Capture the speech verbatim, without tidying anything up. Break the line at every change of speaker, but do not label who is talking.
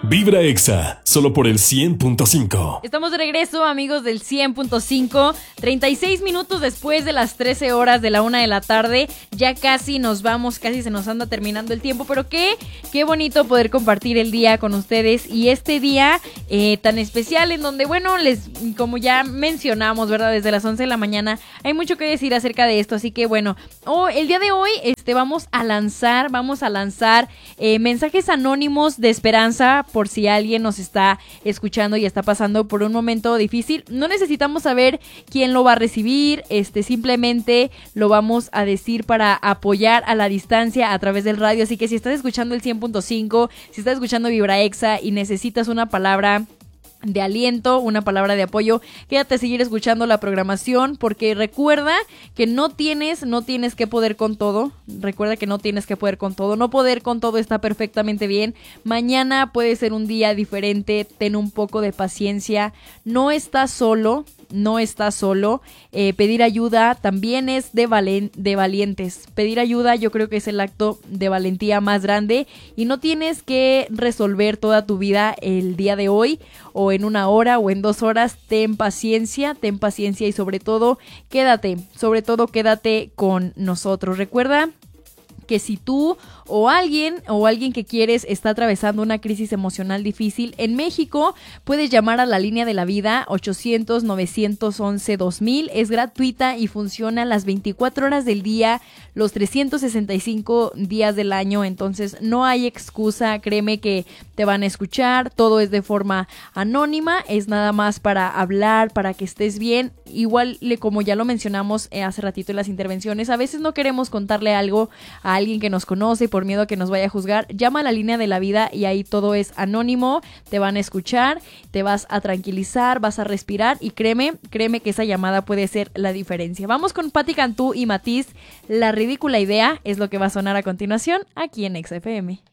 Vibra Exa, solo por el cien punto cinco.
Estamos de regreso, amigos del cien punto cinco. treinta y seis minutos después de las trece horas de la una de la tarde. Ya casi nos vamos, casi se nos anda terminando el tiempo. Pero qué, qué bonito poder compartir el día con ustedes. Y este día eh, tan especial en donde, bueno, les como ya mencionamos, ¿verdad? Desde las once de la mañana hay mucho que decir acerca de esto. Así que bueno, oh, el día de hoy este, vamos a lanzar, vamos a lanzar eh, mensajes anónimos de esperanza. Por si alguien nos está escuchando y está pasando por un momento difícil, no necesitamos saber quién lo va a recibir, este simplemente lo vamos a decir para apoyar a la distancia a través del radio. Así que si estás escuchando el cien punto cinco, si estás escuchando Vibra Exa y necesitas una palabra de aliento, una palabra de apoyo, quédate a seguir escuchando la programación, porque recuerda que no tienes, no tienes que poder con todo, recuerda que no tienes que poder con todo, no poder con todo está perfectamente bien, mañana puede ser un día diferente, ten un poco de paciencia, no estás solo, no estás solo, eh, pedir ayuda también es de, valen- de valientes, pedir ayuda yo creo que es el acto de valentía más grande y no tienes que resolver toda tu vida el día de hoy o en una hora o en dos horas, ten paciencia, ten paciencia y sobre todo quédate, sobre todo quédate con nosotros. Recuerda que si tú o alguien o alguien que quieres está atravesando una crisis emocional difícil, en México puedes llamar a la línea de la vida ochocientos, novecientos once, dos mil, es gratuita y funciona las veinticuatro horas del día, los trescientos sesenta y cinco días del año, entonces no hay excusa, créeme que te van a escuchar, todo es de forma anónima, es nada más para hablar, para que estés bien, igual como ya lo mencionamos eh, hace ratito en las intervenciones, a veces no queremos contarle algo a alguien que nos conoce por miedo a que nos vaya a juzgar, llama a la línea de la vida y ahí todo es anónimo, te van a escuchar, te vas a tranquilizar, vas a respirar y créeme, créeme que esa llamada puede ser la diferencia. Vamos con Patti Cantú y Matiz, La Ridícula Idea es lo que va a sonar a continuación aquí en Exa F M.